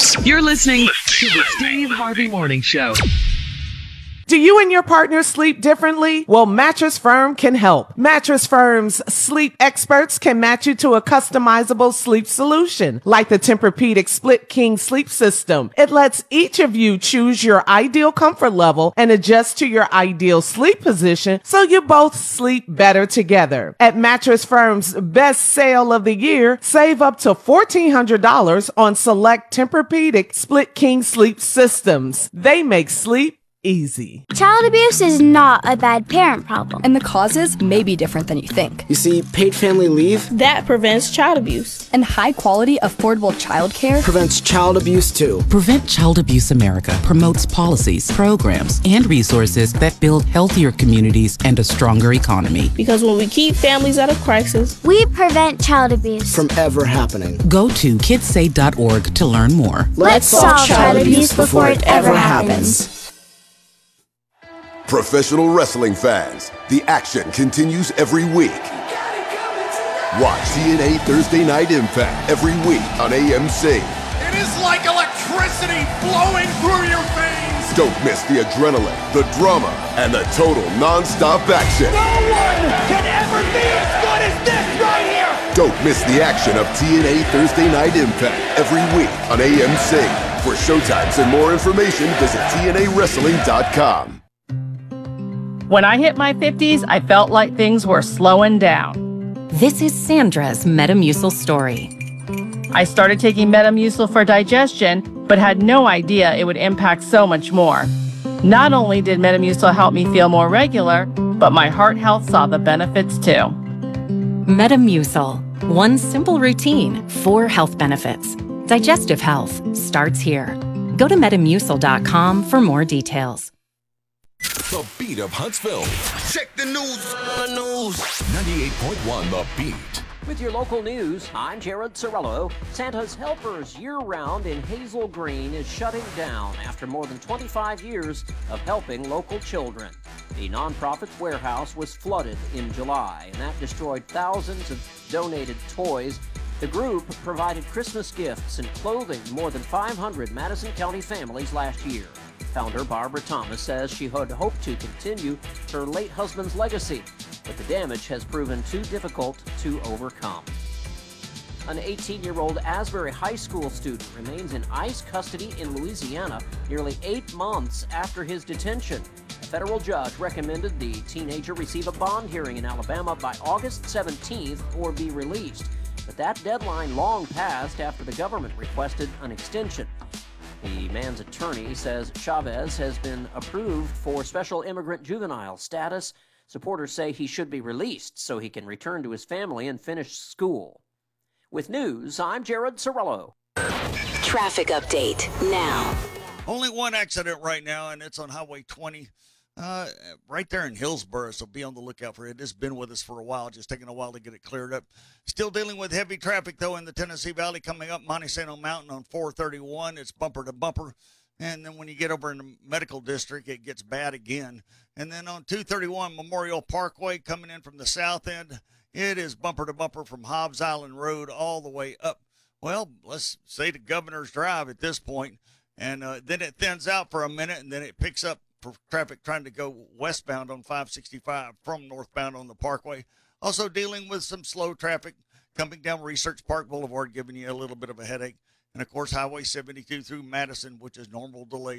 You're listening to the Steve Harvey Morning Show. Do you and your partner sleep differently? Well, Mattress Firm can help. Mattress Firm's sleep experts can match you to a customizable sleep solution, like the Tempur-Pedic Split King Sleep System. It lets each of you choose your ideal comfort level and adjust to your ideal sleep position so you both sleep better together. At Mattress Firm's best sale of the year, save up to $1,400 on select Tempur-Pedic Split King Sleep Systems. They make sleep easy. Child abuse is not a bad parent problem. And the causes may be different than you think. You see, paid family leave that prevents child abuse. And high quality, affordable childcare prevents child abuse too. Prevent Child Abuse America promotes policies, programs, and resources that build healthier communities and a stronger economy. Because when we keep families out of crisis, we prevent child abuse from ever happening. Go to kidsaid.org to learn more. Let's solve child abuse before it ever happens. Professional wrestling fans, the action continues every week. Watch TNA Thursday Night Impact every week on AMC. It is like electricity flowing through your veins. Don't miss the adrenaline, the drama, and the total non-stop action. No one can ever be as good as this right here. Don't miss the action of TNA Thursday Night Impact every week on AMC. For showtimes and more information, visit TNAWrestling.com. When I hit my 50s, I felt like things were slowing down. This is Sandra's Metamucil story. I started taking Metamucil for digestion, but had no idea it would impact so much more. Not only did Metamucil help me feel more regular, but my heart health saw the benefits too. Metamucil, one simple routine, 4 health benefits. Digestive health starts here. Go to metamucil.com for more details. The Beat of Huntsville. Check the news. 98.1 The Beat. With your local news, I'm Jared Sorello. Santa's Helpers year-round in Hazel Green is shutting down after more than 25 years of helping local children. The nonprofit's warehouse was flooded in July, and that destroyed thousands of donated toys. The group provided Christmas gifts and clothing to more than 500 Madison County families last year. Founder Barbara Thomas says she had hoped to continue her late husband's legacy, but the damage has proven too difficult to overcome. An 18-year-old Asbury High School student remains in ICE custody in Louisiana nearly 8 months after his detention. A federal judge recommended the teenager receive a bond hearing in Alabama by August 17th or be released. But that deadline long passed after the government requested an extension. The man's attorney says Chavez has been approved for special immigrant juvenile status. Supporters say he should be released so he can return to his family and finish school. With news, I'm Jared Sorello. Traffic update now. Only one accident right now, and it's on Highway 20. Right there in Hillsborough, so be on the lookout for it. It's been with us for a while, just taking a while to get it cleared up. Still dealing with heavy traffic, though, in the Tennessee Valley coming up Monte Sano Mountain on 431. It's bumper to bumper. And then when you get over in the Medical District, it gets bad again. And then on 231 Memorial Parkway coming in from the south end, it is bumper to bumper from Hobbs Island Road all the way up. Well, let's say to Governor's Drive at this point. And then it thins out for a minute, and then it picks up for traffic trying to go westbound on 565 from northbound on the Parkway. Also dealing with some slow traffic coming down Research Park Boulevard, giving you a little bit of a headache. And, of course, Highway 72 through Madison, which is normal delays.